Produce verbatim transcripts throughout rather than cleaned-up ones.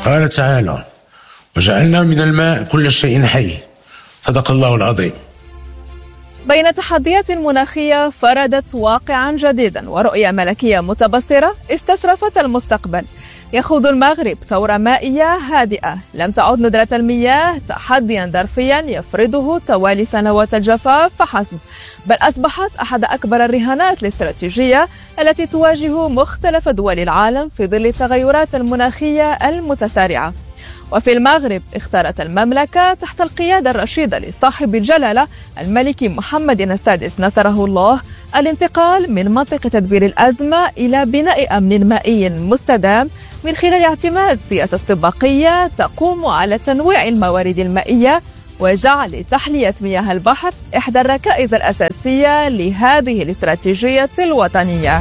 قال تعالى: وجعلنا من الماء كل شيء حي. صدق الله العظيم. بين تحديات مناخية فرضت واقعا جديدا ورؤية ملكية متبصرة استشرفت المستقبل. يخوض المغرب ثورة مائية هادئة. لم تعد ندرة المياه تحديا ظرفيا يفرضه توالي سنوات الجفاف فحسب، بل أصبحت أحد أكبر الرهانات الاستراتيجية التي تواجه مختلف دول العالم في ظل التغيرات المناخية المتسارعة. وفي المغرب اختارت المملكة تحت القيادة الرشيدة لصاحب الجلالة الملك محمد السادس نصره الله الانتقال من منطق تدبير الأزمة إلى بناء أمن مائي مستدام من خلال اعتماد سياسة استباقية تقوم على تنويع الموارد المائية وجعل تحلية مياه البحر إحدى الركائز الأساسية لهذه الاستراتيجية الوطنية.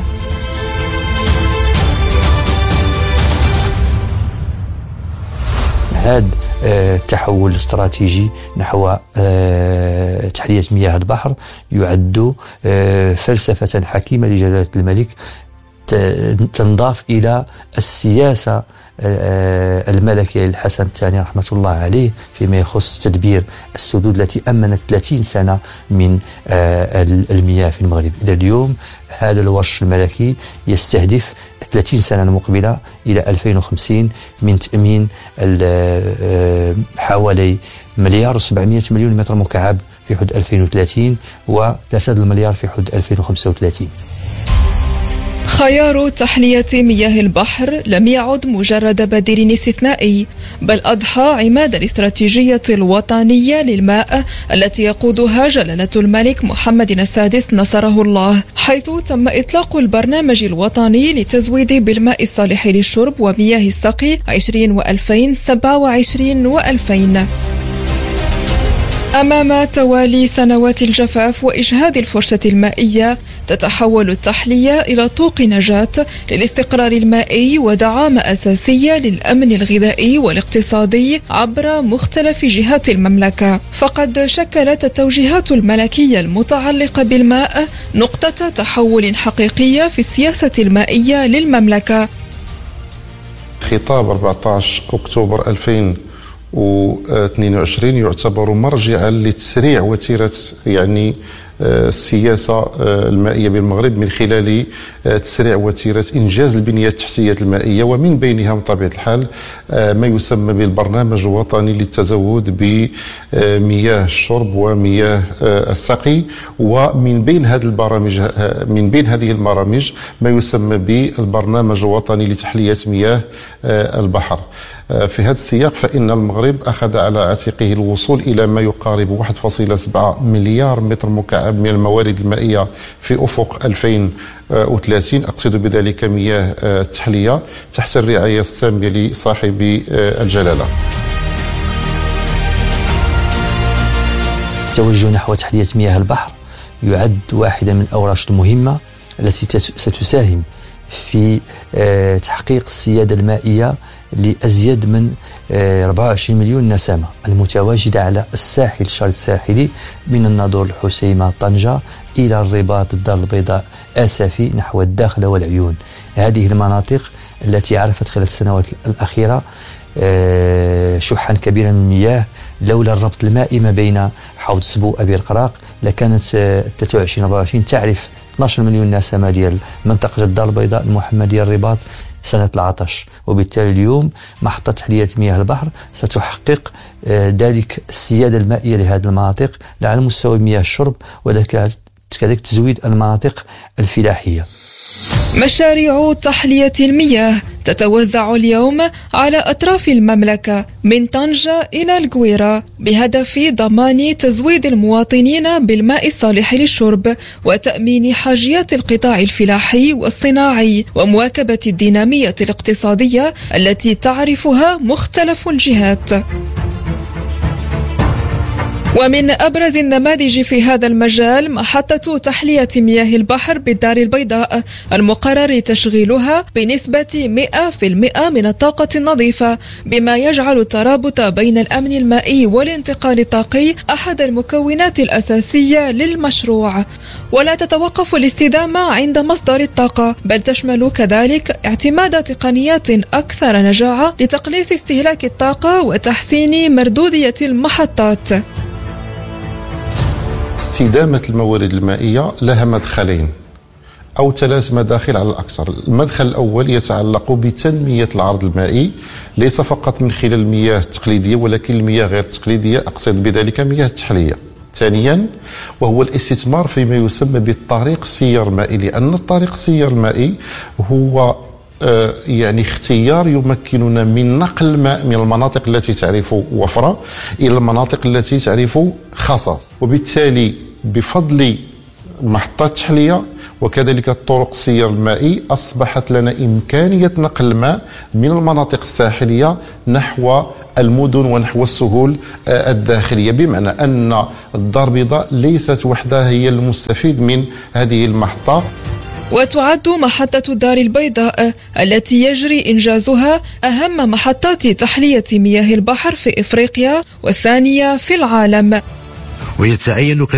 هذا التحول الاستراتيجي نحو تحلية مياه البحر يعد فلسفة حكيمة لجلالة الملك تنضاف إلى السياسة الملكية للحسن الثاني رحمة الله عليه فيما يخص تدبير السدود التي أمنت ثلاثين سنة من المياه في المغرب. إلى اليوم هذا الورش الملكي يستهدف ثلاثين سنة المقبلة إلى ألفين وخمسين من تأمين حوالي مليار وسبعمائة مليون متر مكعب في حدود ألفين وثلاثين وثلاثة المليار في حدود ألفين وخمسة وثلاثين. خيار تحلية مياه البحر لم يعد مجرد بديل استثنائي، بل أضحى عماد الاستراتيجية الوطنية للماء التي يقودها جلالة الملك محمد السادس نصره الله، حيث تم إطلاق البرنامج الوطني للتزويد بالماء الصالح للشرب ومياه السقي عشرين وألفين سبعة وعشرين وألفين. أمام توالي سنوات الجفاف وإجهاد الفرصة المائية تتحول التحلية إلى طوق نجاة للاستقرار المائي ودعامة أساسية للأمن الغذائي والاقتصادي عبر مختلف جهات المملكة. فقد شكلت التوجيهات الملكية المتعلقة بالماء نقطة تحول حقيقية في السياسة المائية للمملكة. خطاب أربعة عشر أكتوبر ألفين واثنين وعشرين يعتبر مرجعا لتسريع وتيرة يعني السياسة المائية بالمغرب من خلال تسريع وتيرة إنجاز البنية التحتية المائية، ومن بينها بطبيعة الحال ما يسمى بالبرنامج الوطني للتزود بمياه الشرب ومياه السقي. ومن بين هذه البرامج من بين هذه البرامج ما يسمى بالبرنامج الوطني لتحلية مياه البحر. في هذا السياق فإن المغرب أخذ على عاتقه الوصول إلى ما يقارب واحد فاصلة سبعة مليار متر مكعب من الموارد المائية في أفق ألفين وثلاثين، أقصد بذلك مياه التحلية تحت الرعاية السامية لصاحب الجلالة. التوجه نحو تحلية مياه البحر يعد واحدة من الأوراش المهمة التي ستساهم في تحقيق السيادة المائية لأزيد من أربعة وعشرين مليون نسمة المتواجدة على الساحل الشرق الساحلي من الناظور الحسيمة طنجة إلى الرباط الدار البيضاء أسفي نحو الداخلة والعيون. هذه المناطق التي عرفت خلال السنوات الأخيرة شحا كبيرا من المياه. لولا الربط المائي ما بين حوض سبو أبي القراق لكانت ثلاثة وعشرين أربعة وعشرين تعرف اثني عشر مليون نسمة ديال منطقة الدار البيضاء المحمدية الرباط سنة العطش. وبالتالي اليوم محطة تحلية مياه البحر ستحقق ذلك السيادة المائية لهذه المناطق لا على مستوى مياه الشرب وكذلك تزويد المناطق الفلاحية. مشاريع تحلية المياه تتوزع اليوم على أطراف المملكة من طنجة إلى القويرة بهدف ضمان تزويد المواطنين بالماء الصالح للشرب وتأمين حاجيات القطاع الفلاحي والصناعي ومواكبة الدينامية الاقتصادية التي تعرفها مختلف الجهات. ومن أبرز النماذج في هذا المجال محطة تحلية مياه البحر بالدار البيضاء المقرر تشغيلها بنسبة مئة بالمئة من الطاقة النظيفة، بما يجعل الترابط بين الأمن المائي والانتقال الطاقي أحد المكونات الأساسية للمشروع. ولا تتوقف الاستدامة عند مصدر الطاقة، بل تشمل كذلك اعتماد تقنيات أكثر نجاعة لتقليص استهلاك الطاقة وتحسين مردودية المحطات. استدامة الموارد المائية لها مدخلين أو ثلاث مداخل على الأكثر. المدخل الأول يتعلق بتنمية العرض المائي، ليس فقط من خلال المياه التقليدية ولكن المياه غير التقليدية، أقصد بذلك مياه التحلية. ثانيا وهو الاستثمار فيما يسمى بالطريق السيار المائي، لأن الطريق السيار المائي هو يعني اختيار يمكننا من نقل الماء من المناطق التي تعرف وفرة إلى المناطق التي تعرف خصاص، وبالتالي بفضل محطات التحلية وكذلك الطرق السيار المائي أصبحت لنا إمكانية نقل الماء من المناطق الساحلية نحو المدن ونحو السهول الداخلية، بمعنى أن الدار البيضاء ليست وحدها هي المستفيد من هذه المحطة. وتعد محطة الدار البيضاء التي يجري إنجازها أهم محطات تحلية مياه البحر في إفريقيا والثانية في العالم. ويتعين